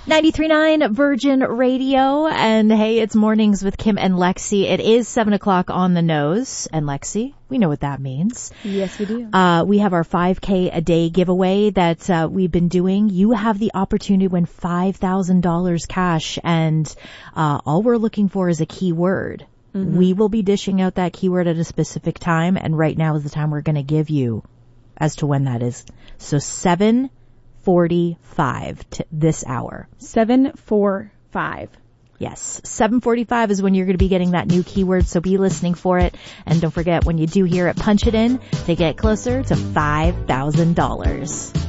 93.9 Virgin Radio, and hey, it's Mornings with Kim and Lexi. It is 7 o'clock on the nose, and Lexi, we know what that means. Yes, we do. We have our 5K a day giveaway that we've been doing. You have the opportunity to win $5,000 cash, and all we're looking for is a keyword. Mm-hmm. We will be dishing out that keyword at a specific time, and right now is the time we're going to give you as to when that is. So 7:45 this hour. 7:45. Yes, 7:45 is when you're going to be getting that new keyword, so be listening for it. And don't forget, when you do hear it, punch it in to get closer to $5,000.